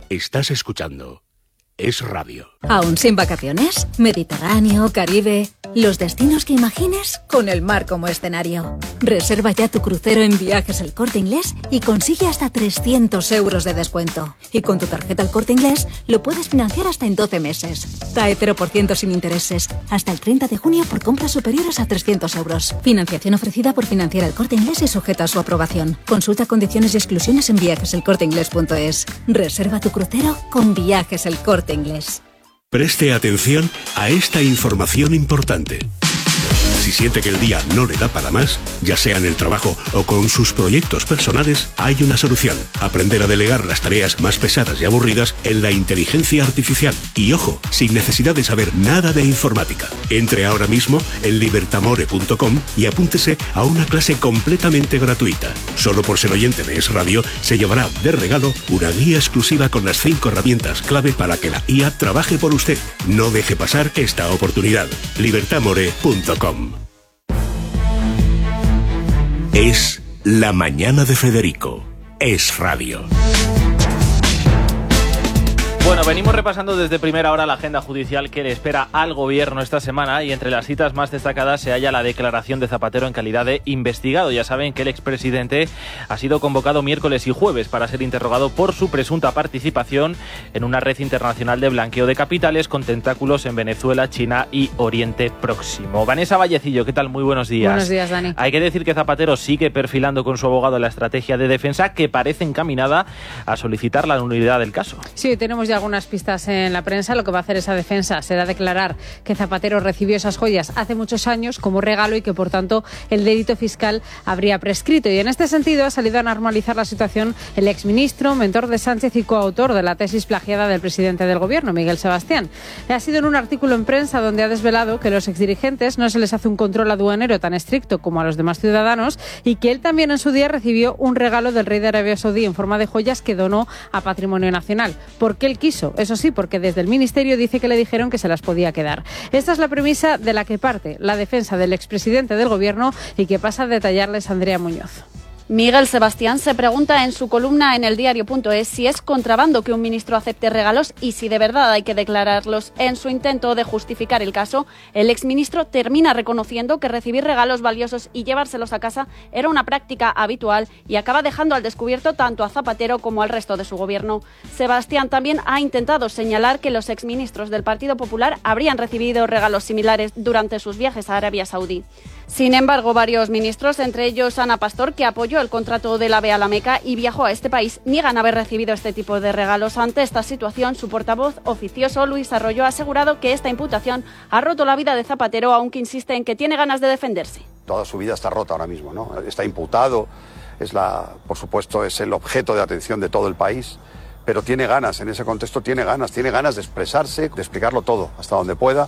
Estás escuchando Es Radio. ¿Aún sin vacaciones? Mediterráneo, Caribe... Los destinos que imagines con el mar como escenario. Reserva ya tu crucero en Viajes El Corte Inglés y consigue hasta 300 euros de descuento. Y con tu tarjeta El Corte Inglés lo puedes financiar hasta en 12 meses. TAE 0% sin intereses. Hasta el 30 de junio por compras superiores a 300 euros. Financiación ofrecida por Financiera El Corte Inglés y sujeta a su aprobación. Consulta condiciones y exclusiones en viajeselcorteinglés.es. Reserva tu crucero con Viajes El Corte Inglés. Preste atención a esta información importante. Si siente que el día no le da para más, ya sea en el trabajo o con sus proyectos personales, hay una solución. Aprender a delegar las tareas más pesadas y aburridas en la inteligencia artificial. Y ojo, sin necesidad de saber nada de informática. Entre ahora mismo en libertamore.com y apúntese a una clase completamente gratuita. Solo por ser oyente de Es Radio, se llevará de regalo una guía exclusiva con las 5 herramientas clave para que la IA trabaje por usted. No deje pasar esta oportunidad. libertamore.com. Es la mañana de Federico. Es Radio. Bueno, venimos repasando desde primera hora la agenda judicial que le espera al gobierno esta semana y entre las citas más destacadas se halla la declaración de Zapatero en calidad de investigado. Ya saben que el expresidente ha sido convocado miércoles y jueves para ser interrogado por su presunta participación en una red internacional de blanqueo de capitales con tentáculos en Venezuela, China y Oriente Próximo. Vanessa Vallecillo, ¿qué tal? Muy buenos días. Buenos días, Dani. Hay que decir que Zapatero sigue perfilando con su abogado la estrategia de defensa que parece encaminada a solicitar la nulidad del caso. Sí, tenemos ya algunas pistas en la prensa. Lo que va a hacer esa defensa será declarar que Zapatero recibió esas joyas hace muchos años como regalo y que, por tanto, el delito fiscal habría prescrito. Y en este sentido ha salido a normalizar la situación el exministro, mentor de Sánchez y coautor de la tesis plagiada del presidente del gobierno, Miguel Sebastián. Ha sido en un artículo en prensa donde ha desvelado que a los exdirigentes no se les hace un control aduanero tan estricto como a los demás ciudadanos y que él también en su día recibió un regalo del rey de Arabia Saudí en forma de joyas que donó a Patrimonio Nacional. Porque él quiso, eso sí, porque desde el Ministerio dice que le dijeron que se las podía quedar. Esta es la premisa de la que parte la defensa del expresidente del Gobierno y que pasa a detallarles Andrea Muñoz. Miguel Sebastián se pregunta en su columna en eldiario.es si es contrabando que un ministro acepte regalos y si de verdad hay que declararlos. En su intento de justificar el caso, el exministro termina reconociendo que recibir regalos valiosos y llevárselos a casa era una práctica habitual y acaba dejando al descubierto tanto a Zapatero como al resto de su gobierno. Sebastián también ha intentado señalar que los exministros del Partido Popular habrían recibido regalos similares durante sus viajes a Arabia Saudí. Sin embargo, varios ministros, entre ellos Ana Pastor, que apoyó el contrato del AVE a la Meca y viajó a este país, niegan haber recibido este tipo de regalos. Ante esta situación, su portavoz oficioso, Luis Arroyo, ha asegurado que esta imputación ha roto la vida de Zapatero, aunque insiste en que tiene ganas de defenderse. Toda su vida está rota ahora mismo, ¿no? Está imputado, por supuesto, es el objeto de atención de todo el país, pero tiene ganas, en ese contexto tiene ganas de expresarse, de explicarlo todo, hasta donde pueda,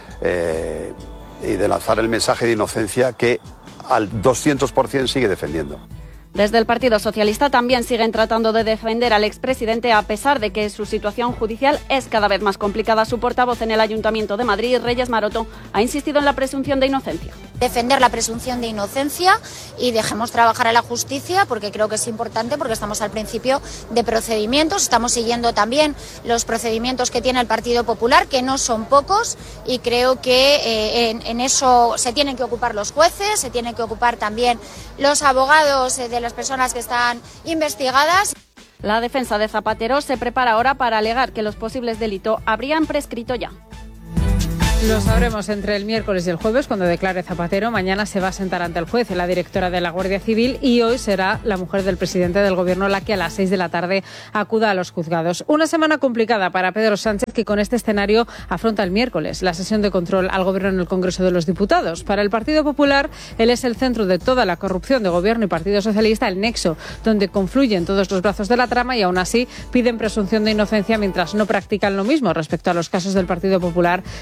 y de lanzar el mensaje de inocencia que al 200% sigue defendiendo. Desde el Partido Socialista también siguen tratando de defender al expresidente a pesar de que su situación judicial es cada vez más complicada. Su portavoz en el Ayuntamiento de Madrid, Reyes Maroto, ha insistido en la presunción de inocencia. Defender la presunción de inocencia y dejemos trabajar a la justicia porque creo que es importante porque estamos al principio de procedimientos, estamos siguiendo también los procedimientos que tiene el Partido Popular, que no son pocos y creo que en eso se tienen que ocupar los jueces, se tienen que ocupar también los abogados de las personas que están investigadas. La defensa de Zapatero se prepara ahora para alegar que los posibles delitos habrían prescrito ya. Lo sabremos entre el miércoles y el jueves cuando declare Zapatero. Mañana se va a sentar ante el juez la directora de la Guardia Civil y hoy será la mujer del presidente del Gobierno la que a las 6 de la tarde acuda a los juzgados. Una semana complicada para Pedro Sánchez, que con este escenario afronta el miércoles la sesión de control al Gobierno en el Congreso de los Diputados. Para el Partido Popular, él es el centro de toda la corrupción de Gobierno y Partido Socialista, el nexo donde confluyen todos los brazos de la trama y aún así piden presunción de inocencia mientras no practican lo mismo respecto a los casos del Partido Popular que se juzgan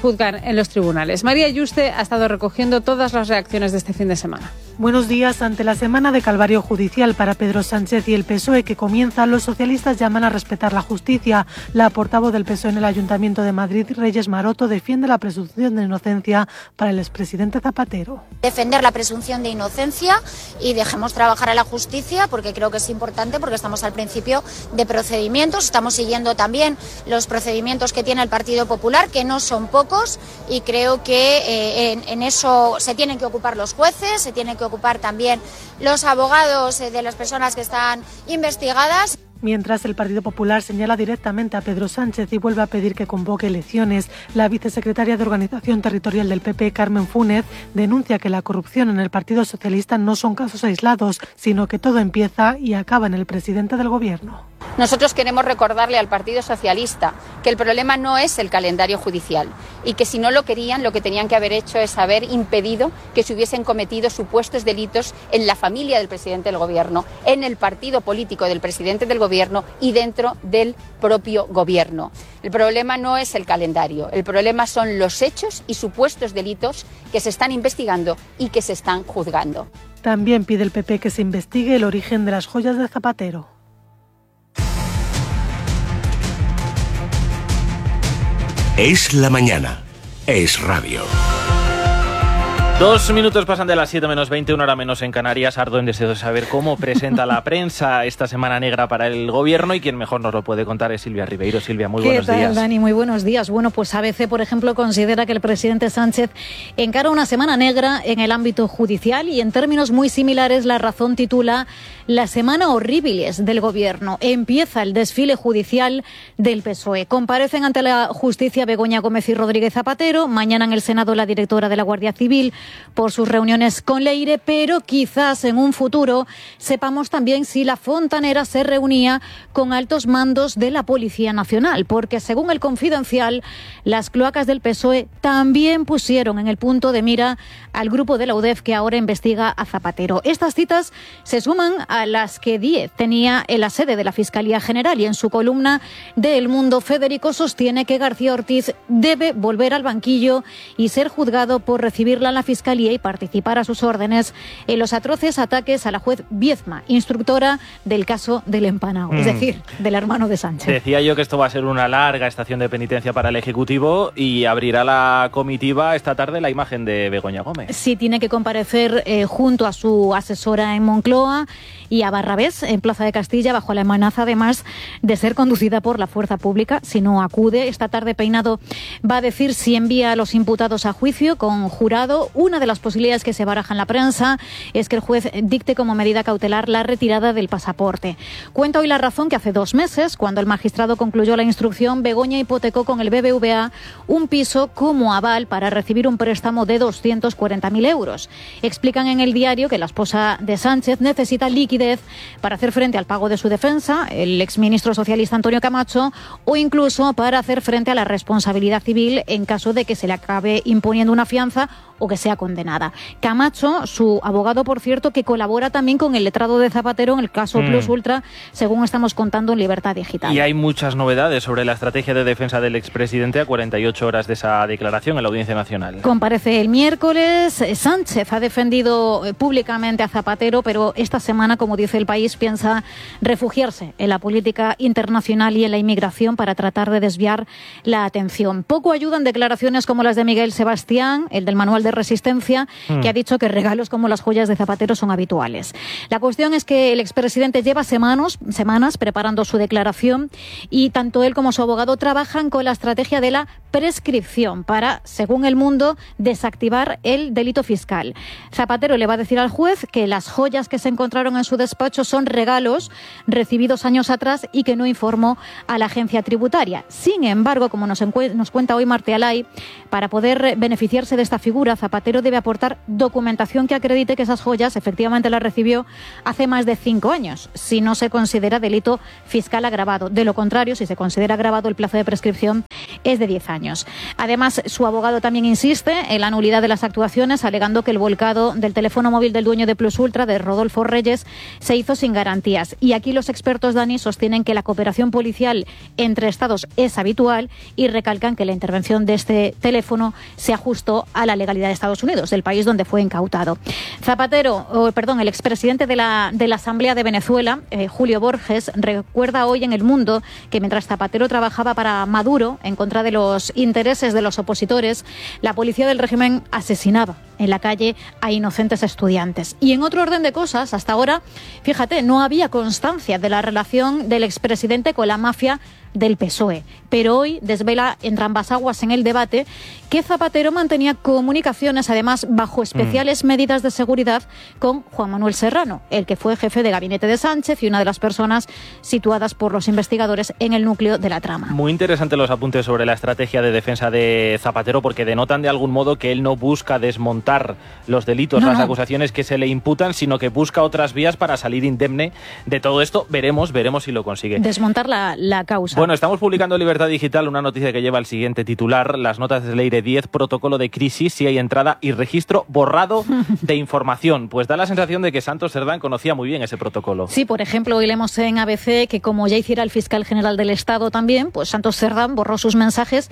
juzgan en los tribunales. María Yuste ha estado recogiendo todas las reacciones de este fin de semana. Buenos días. Ante la semana de calvario judicial para Pedro Sánchez y el PSOE que comienza, los socialistas llaman a respetar la justicia. La portavoz del PSOE en el Ayuntamiento de Madrid, Reyes Maroto, defiende la presunción de inocencia para el expresidente Zapatero. Defender la presunción de inocencia y dejemos trabajar a la justicia, porque creo que es importante, porque estamos al principio de procedimientos. Estamos siguiendo también los procedimientos que tiene el Partido Popular, que no son pocos, y creo que en eso se tienen que ocupar los jueces, se tienen que ocupar también los abogados de las personas que están investigadas. Mientras el Partido Popular señala directamente a Pedro Sánchez y vuelve a pedir que convoque elecciones, la vicesecretaria de Organización Territorial del PP, Carmen Fúnez, denuncia que la corrupción en el Partido Socialista no son casos aislados, sino que todo empieza y acaba en el presidente del Gobierno. Nosotros queremos recordarle al Partido Socialista que el problema no es el calendario judicial y que si no lo querían, lo que tenían que haber hecho es haber impedido que se hubiesen cometido supuestos delitos en la familia del presidente del Gobierno, en el partido político del presidente del Gobierno y dentro del propio Gobierno. El problema no es el calendario, el problema son los hechos y supuestos delitos que se están investigando y que se están juzgando. También pide el PP que se investigue el origen de las joyas de Zapatero. Es la mañana. Es radio. 2 minutos pasan de las 7 menos 20, 1 hora menos en Canarias. Ardo en deseo de saber cómo presenta la prensa esta semana negra para el Gobierno, y quien mejor nos lo puede contar es Silvia Ribeiro. Silvia, muy buenos días. ¿Qué tal, Dani? Muy buenos días. Bueno, pues ABC, por ejemplo, considera que el presidente Sánchez encara una semana negra en el ámbito judicial, y en términos muy similares La Razón titula La semana horribilis del Gobierno. Empieza el desfile judicial del PSOE. Comparecen ante la justicia Begoña Gómez y Rodríguez Zapatero. Mañana en el Senado la directora de la Guardia Civil por sus reuniones con Leire, pero quizás en un futuro sepamos también si la Fontanera se reunía con altos mandos de la Policía Nacional, porque según El Confidencial, las cloacas del PSOE también pusieron en el punto de mira al grupo de la UDEF que ahora investiga a Zapatero. Estas citas se suman a las que Díez tenía en la sede de la Fiscalía General, y en su columna de El Mundo, Federico sostiene que García Ortiz debe volver al banquillo y ser juzgado por recibirla en la Fiscalía y participar a sus órdenes en los atroces ataques a la juez Viezma, instructora del caso del Empanao, es decir, del hermano de Sánchez. Decía yo que esto va a ser una larga estación de penitencia para el Ejecutivo, y abrirá la comitiva esta tarde la imagen de Begoña Gómez. Sí, tiene que comparecer junto a su asesora en Moncloa y a Barrabés en Plaza de Castilla, bajo la amenaza además de ser conducida por la fuerza pública si no acude. Esta tarde Peinado va a decir si envía a los imputados a juicio con jurado. Una de las posibilidades que se baraja en la prensa es que el juez dicte como medida cautelar la retirada del pasaporte. Cuenta hoy La Razón que hace 2 meses, cuando el magistrado concluyó la instrucción, Begoña hipotecó con el BBVA un piso como aval para recibir un préstamo de 240.000 euros. Explican en el diario que la esposa de Sánchez necesita liquidez para hacer frente al pago de su defensa, el exministro socialista Antonio Camacho, o incluso para hacer frente a la responsabilidad civil en caso de que se le acabe imponiendo una fianza o que sea condenada. Camacho, su abogado, por cierto, que colabora también con el letrado de Zapatero en el caso Plus Ultra, según estamos contando en Libertad Digital. Y hay muchas novedades sobre la estrategia de defensa del expresidente a 48 horas de esa declaración en la Audiencia Nacional. Comparece el miércoles. Sánchez ha defendido públicamente a Zapatero, pero esta semana, como dice El País, piensa refugiarse en la política internacional y en la inmigración para tratar de desviar la atención. Poco ayudan declaraciones como las de Miguel Sebastián, el del Manual de Resistencia, que ha dicho que regalos como las joyas de Zapatero son habituales. La cuestión es que el expresidente lleva semanas preparando su declaración, y tanto él como su abogado trabajan con la estrategia de la prescripción para, según El Mundo, desactivar el delito fiscal. Zapatero le va a decir al juez que las joyas que se encontraron en su despacho son regalos recibidos años atrás y que no informó a la agencia tributaria. Sin embargo, como nos cuenta hoy Martí Alay, para poder beneficiarse de esta figura, Zapatero Zapatero debe aportar documentación que acredite que esas joyas efectivamente las recibió hace más de 5 años, si no se considera delito fiscal agravado. De lo contrario, si se considera agravado, el plazo de prescripción es de 10 años. Además, su abogado también insiste en la nulidad de las actuaciones, alegando que el volcado del teléfono móvil del dueño de Plus Ultra, de Rodolfo Reyes, se hizo sin garantías. Y aquí los expertos, Dani, sostienen que la cooperación policial entre Estados es habitual y recalcan que la intervención de este teléfono se ajustó a la legalidad de Estados Unidos, del país donde fue incautado. El expresidente de la Asamblea de Venezuela, Julio Borges, recuerda hoy en El Mundo que mientras Zapatero trabajaba para Maduro en contra de los intereses de los opositores, la policía del régimen asesinaba en la calle a inocentes estudiantes. Y en otro orden de cosas, hasta ahora, fíjate, no había constancia de la relación del expresidente con la mafia del PSOE. Pero hoy desvela entre ambas aguas en el debate que Zapatero mantenía comunicaciones, además bajo especiales medidas de seguridad, con Juan Manuel Serrano, el que fue jefe de gabinete de Sánchez y una de las personas situadas por los investigadores en el núcleo de la trama. Muy interesantes los apuntes sobre la estrategia de defensa de Zapatero, porque denotan de algún modo que él no busca desmontar los delitos, las acusaciones que se le imputan, sino que busca otras vías para salir indemne de todo esto. Veremos si lo consigue. Desmontar la causa. Bueno, estamos publicando en Libertad Digital una noticia que lleva el siguiente titular: las notas de Leire 10, protocolo de crisis, si hay entrada y registro borrado de información. Pues da la sensación de que Santos Cerdán conocía muy bien ese protocolo. Sí, por ejemplo, hoy leemos en ABC que, como ya hiciera el fiscal general del Estado también, pues Santos Cerdán borró sus mensajes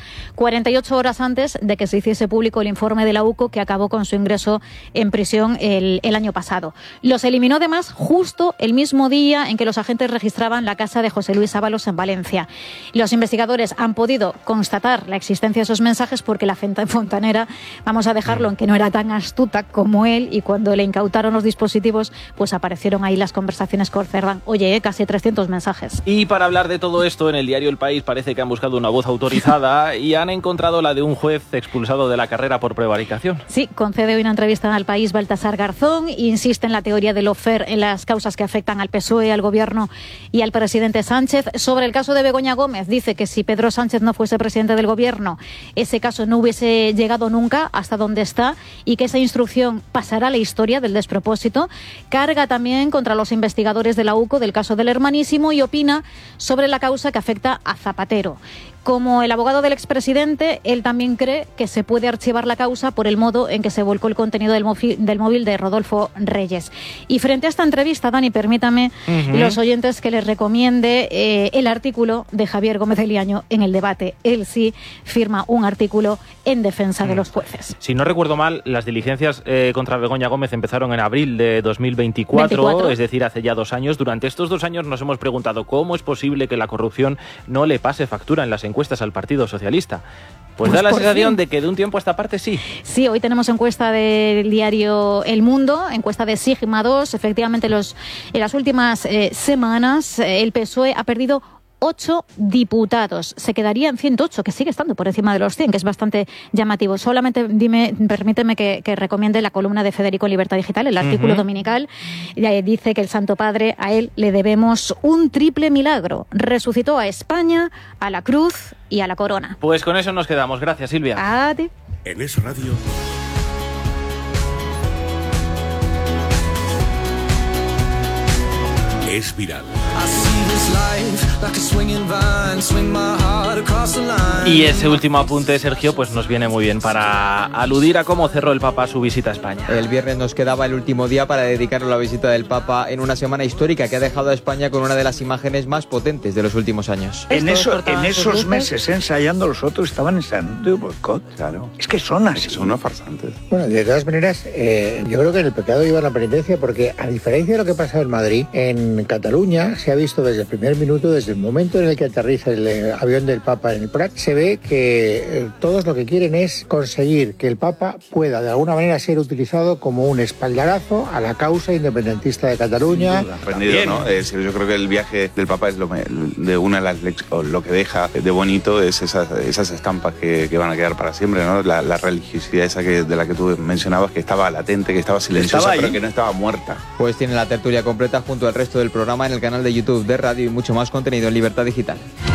48 horas antes de que se hiciese público el informe de la UCO, que acabó con su ingreso en prisión el año pasado. Los eliminó además justo el mismo día en que los agentes registraban la casa de José Luis Ábalos en Valencia. Los investigadores han podido constatar la existencia de esos mensajes porque la fontanera, vamos a dejarlo en que no era tan astuta como él, y cuando le incautaron los dispositivos, pues aparecieron ahí las conversaciones con Cerdán. Oye, casi 300 mensajes. Y para hablar de todo esto, en el diario El País parece que han buscado una voz autorizada y han encontrado la de un juez expulsado de la carrera por prevaricación. Sí, concede hoy una entrevista al País Baltasar Garzón, insiste en la teoría de lawfare en las causas que afectan al PSOE, al Gobierno y al presidente Sánchez. Sobre el caso de Begoña Gómez, dice que si Pedro Sánchez no fuese presidente del Gobierno, ese caso no hubiese llegado nunca hasta donde está y que esa instrucción pasará a la historia del despropósito. Carga también contra los investigadores de la UCO del caso del Hermanísimo y opina sobre la causa que afecta a Zapatero. Como el abogado del expresidente, él también cree que se puede archivar la causa por el modo en que se volcó el contenido del móvil de Rodolfo Reyes. Y frente a esta entrevista, Dani, permítame, los oyentes, que les recomiende el artículo de Javier Gómez de Liaño en El Debate. Él sí firma un artículo en defensa de los jueces. Si no recuerdo mal, las diligencias contra Begoña Gómez empezaron en abril de 2024, es decir, hace ya 2 años. Durante estos 2 años nos hemos preguntado cómo es posible que la corrupción no le pase factura en las encuestas al Partido Socialista. Pues da la sensación de que de un tiempo a esta parte sí. Sí, hoy tenemos encuesta del diario El Mundo, encuesta de Sigma 2. Efectivamente, en las últimas semanas el PSOE ha perdido 8 diputados. Se quedaría en 108, que sigue estando por encima de los 100, que es bastante llamativo. Solamente permíteme que recomiende la columna de Federico en Libertad Digital, el artículo dominical. Dice que el Santo Padre, a él le debemos un triple milagro. Resucitó a España, a la cruz y a la corona. Pues con eso nos quedamos. Gracias, Silvia. A ti. En Es Radio. Es viral. Y ese último apunte, Sergio, pues nos viene muy bien para aludir a cómo cerró el Papa su visita a España. El viernes nos quedaba el último día para dedicarle la visita del Papa en una semana histórica que ha dejado a España con una de las imágenes más potentes de los últimos años. En esos meses ensayando, los otros estaban ensayando el boicot, claro. Es que son así. Son unos farsantes. Bueno, de todas maneras, yo creo que en el pecado lleva la penitencia, porque a diferencia de lo que pasa en Madrid, en Cataluña se ha visto desde el primer minuto, desde el momento en el que aterriza el avión del Papa en el Prat, se ve que todos lo que quieren es conseguir que el Papa pueda de alguna manera ser utilizado como un espaldarazo a la causa independentista de Cataluña. Aprendido, ¿no? Yo creo que el viaje del Papa es de una de las lo que deja de bonito es esas estampas que van a quedar para siempre, ¿no? La religiosidad esa de la que tú mencionabas, que estaba latente, que estaba silenciosa, pero que no estaba muerta. Pues tiene la tertulia completa junto al resto del programa en el canal de YouTube de Radio y mucho más contenido en Libertad Digital.